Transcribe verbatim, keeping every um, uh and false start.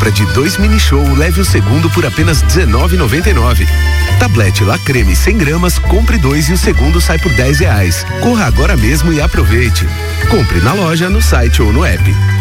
compra de dois mini show, leve o segundo por apenas dezenove reais e noventa e nove centavos. Tablete La Creme cem gramas, compre dois e o segundo sai por dez reais. Corra agora mesmo e aproveite. Compre na loja, no site ou no app.